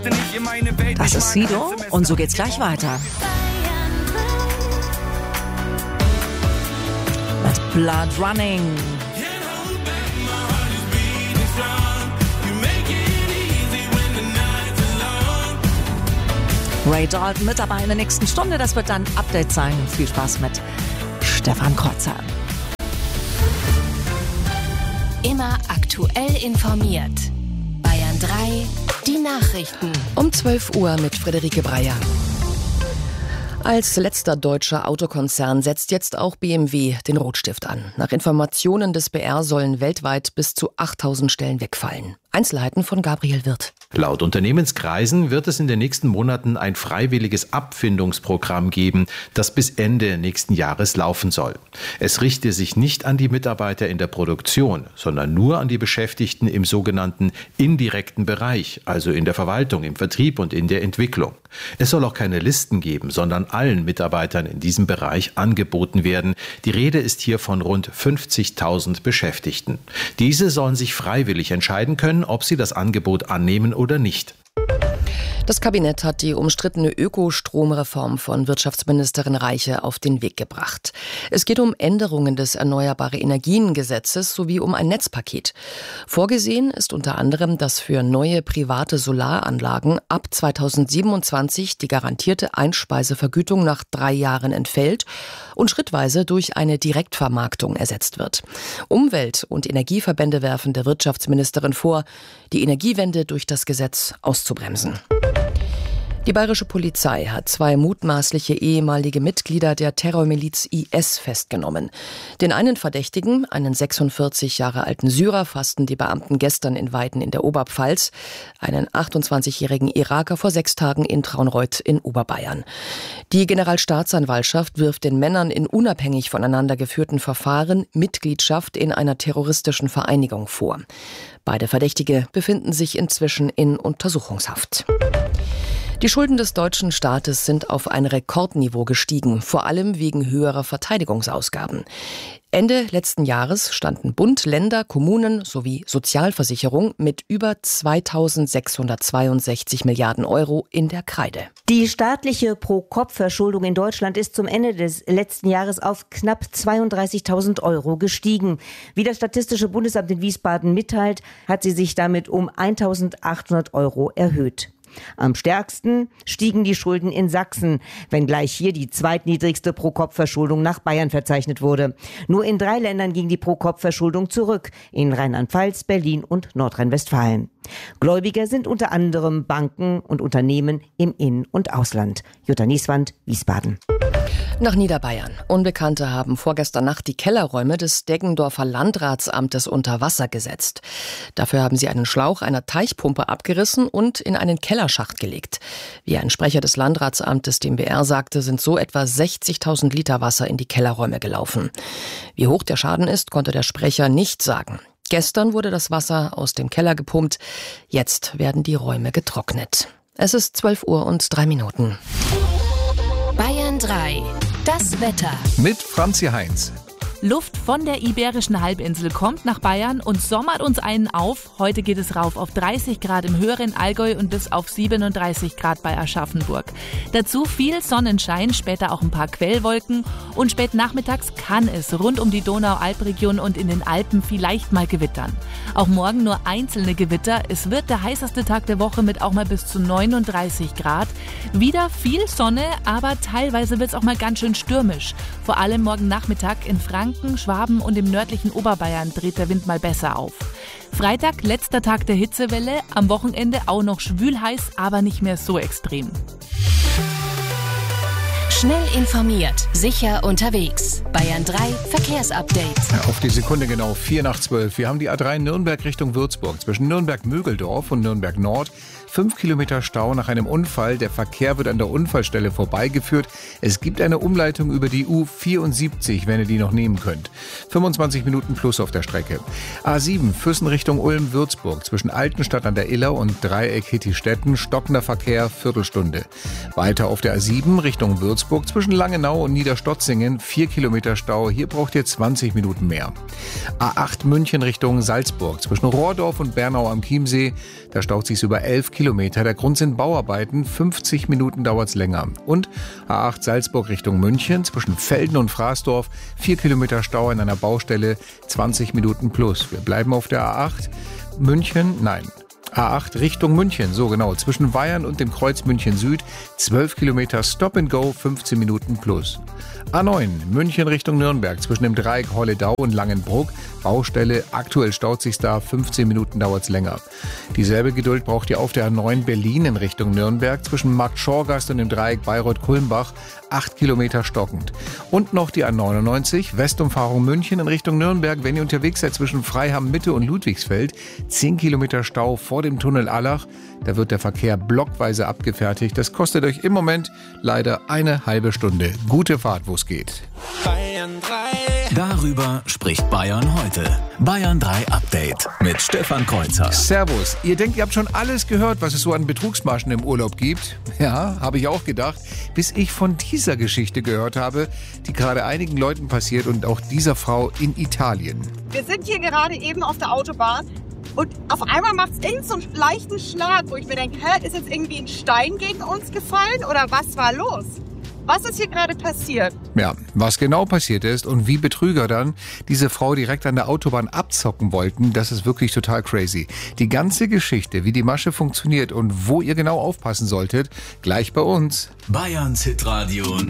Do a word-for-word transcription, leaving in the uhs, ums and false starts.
Das ist Sido und so geht's gleich weiter. Mit Blood Running. Ray Dalton mit dabei in der nächsten Stunde. Das wird dann Update sein. Viel Spaß mit Stefan Kreuzer. Immer aktuell informiert. Bayern drei, die Nachrichten. Um zwölf Uhr mit Friederike Breyer. Als letzter deutscher Autokonzern setzt jetzt auch B M W den Rotstift an. Nach Informationen des B R sollen weltweit bis zu achttausend Stellen wegfallen. Einzelheiten von Gabriel Wirth. Laut Unternehmenskreisen wird es in den nächsten Monaten ein freiwilliges Abfindungsprogramm geben, das bis Ende nächsten Jahres laufen soll. Es richte sich nicht an die Mitarbeiter in der Produktion, sondern nur an die Beschäftigten im sogenannten indirekten Bereich, also in der Verwaltung, im Vertrieb und in der Entwicklung. Es soll auch keine Listen geben, sondern allen Mitarbeitern in diesem Bereich angeboten werden. Die Rede ist hier von rund fünfzigtausend Beschäftigten. Diese sollen sich freiwillig entscheiden können, ob sie das Angebot annehmen oder nicht. Das Kabinett hat die umstrittene Ökostromreform von Wirtschaftsministerin Reiche auf den Weg gebracht. Es geht um Änderungen des Erneuerbare-Energien-Gesetzes sowie um ein Netzpaket. Vorgesehen ist unter anderem, dass für neue private Solaranlagen ab zweitausendsiebenundzwanzig die garantierte Einspeisevergütung nach drei Jahren entfällt und schrittweise durch eine Direktvermarktung ersetzt wird. Umwelt- und Energieverbände werfen der Wirtschaftsministerin vor, die Energiewende durch das Gesetz auszubremsen. Die bayerische Polizei hat zwei mutmaßliche ehemalige Mitglieder der Terrormiliz I S festgenommen. Den einen Verdächtigen, einen sechsundvierzig Jahre alten Syrer, fassten die Beamten gestern in Weiden in der Oberpfalz, einen achtundzwanzigjährigen Iraker vor sechs Tagen in Traunreut in Oberbayern. Die Generalstaatsanwaltschaft wirft den Männern in unabhängig voneinander geführten Verfahren Mitgliedschaft in einer terroristischen Vereinigung vor. Beide Verdächtige befinden sich inzwischen in Untersuchungshaft. Die Schulden des deutschen Staates sind auf ein Rekordniveau gestiegen, vor allem wegen höherer Verteidigungsausgaben. Ende letzten Jahres standen Bund, Länder, Kommunen sowie Sozialversicherung mit über zweitausendsechshundertzweiundsechzig Milliarden Euro in der Kreide. Die staatliche Pro-Kopf-Verschuldung in Deutschland ist zum Ende des letzten Jahres auf knapp zweiunddreißigtausend Euro gestiegen. Wie das Statistische Bundesamt in Wiesbaden mitteilt, hat sie sich damit um eintausendachthundert Euro erhöht. Am stärksten stiegen die Schulden in Sachsen, wenngleich hier die zweitniedrigste Pro-Kopf-Verschuldung nach Bayern verzeichnet wurde. Nur in drei Ländern ging die Pro-Kopf-Verschuldung zurück, in Rheinland-Pfalz, Berlin und Nordrhein-Westfalen. Gläubiger sind unter anderem Banken und Unternehmen im In- und Ausland. Jutta Nieswand, Wiesbaden. Nach Niederbayern. Unbekannte haben vorgestern Nacht die Kellerräume des Deggendorfer Landratsamtes unter Wasser gesetzt. Dafür haben sie einen Schlauch einer Teichpumpe abgerissen und in einen Kellerschacht gelegt. Wie ein Sprecher des Landratsamtes dem B R sagte, sind so etwa sechzigtausend Liter Wasser in die Kellerräume gelaufen. Wie hoch der Schaden ist, konnte der Sprecher nicht sagen. Gestern wurde das Wasser aus dem Keller gepumpt. Jetzt werden die Räume getrocknet. Es ist zwölf Uhr und drei Minuten. Bayern drei. Das Wetter. Mit Franzi Heinz. Luft von der Iberischen Halbinsel kommt nach Bayern und sommert uns einen auf. Heute geht es rauf auf dreißig Grad im höheren Allgäu und bis auf siebenunddreißig Grad bei Aschaffenburg. Dazu viel Sonnenschein, später auch ein paar Quellwolken und spät nachmittags kann es rund um die Donau-Alp-Region und in den Alpen vielleicht mal gewittern. Auch morgen nur einzelne Gewitter. Es wird der heißeste Tag der Woche mit auch mal bis zu neununddreißig Grad. Wieder viel Sonne, aber teilweise wird es auch mal ganz schön stürmisch. Vor allem morgen Nachmittag in Franken, Schwaben und im nördlichen Oberbayern dreht der Wind mal besser auf. Freitag, letzter Tag der Hitzewelle, am Wochenende auch noch schwül-heiß, aber nicht mehr so extrem. Schnell informiert, sicher unterwegs. Bayern drei Verkehrsupdate. Auf die Sekunde genau vier nach zwölf. Wir haben die A drei Nürnberg Richtung Würzburg zwischen Nürnberg-Mögeldorf und Nürnberg Nord. Fünf Kilometer Stau nach einem Unfall. Der Verkehr wird an der Unfallstelle vorbeigeführt. Es gibt eine Umleitung über die U vierundsiebzig, wenn ihr die noch nehmen könnt. fünfundzwanzig Minuten plus auf der Strecke. A sieben Füssen Richtung Ulm-Würzburg zwischen Altenstadt an der Iller und Dreieck Hittistetten. Stockender Verkehr, Viertelstunde. Weiter auf der A sieben Richtung Würzburg zwischen Langenau und Niederstotzingen. Vier Kilometer Stau. Hier braucht ihr zwanzig Minuten mehr. A acht München Richtung Salzburg zwischen Rohrdorf und Bernau am Chiemsee. Da staut sich's über elf Kilometer. Kilometer. Der Grund sind Bauarbeiten. fünfzig Minuten dauert's länger. Und A acht Salzburg Richtung München zwischen Velden und Fraßdorf. vier Kilometer Stau an einer Baustelle. zwanzig Minuten plus. Wir bleiben auf der A acht. München, nein. A acht Richtung München, so genau, zwischen Weyern und dem Kreuz München Süd, zwölf Kilometer Stop and Go, fünfzehn Minuten plus. A neun München Richtung Nürnberg, zwischen dem Dreieck Holledau und Langenbruck, Baustelle, aktuell staut sich's da, fünfzehn Minuten dauert's länger. Dieselbe Geduld braucht ihr auf der A neun Berlin in Richtung Nürnberg, zwischen Markt Schorgast und dem Dreieck Bayreuth-Kulmbach, acht Kilometer stockend. Und noch die A neunundneunzig, Westumfahrung München in Richtung Nürnberg, wenn ihr unterwegs seid zwischen Freiham Mitte und Ludwigsfeld, zehn Kilometer Stau vor dem Tunnel Allach, da wird der Verkehr blockweise abgefertigt. Das kostet euch im Moment leider eine halbe Stunde. Gute Fahrt, wo es geht. Bayern drei. Darüber spricht Bayern heute. Bayern drei Update mit Stefan Kreuzer. Servus. Ihr denkt, ihr habt schon alles gehört, was es so an Betrugsmaschen im Urlaub gibt? Ja, habe ich auch gedacht, bis ich von dieser Geschichte gehört habe, die gerade einigen Leuten passiert und auch dieser Frau in Italien. Wir sind hier gerade eben auf der Autobahn. Und auf einmal macht es irgend so einen leichten Schlag, wo ich mir denke, hä, ist jetzt irgendwie ein Stein gegen uns gefallen oder was war los? Was ist hier gerade passiert? Ja, was genau passiert ist und wie Betrüger dann diese Frau direkt an der Autobahn abzocken wollten, das ist wirklich total crazy. Die ganze Geschichte, wie die Masche funktioniert und wo ihr genau aufpassen solltet, gleich bei uns. Bayerns Hitradio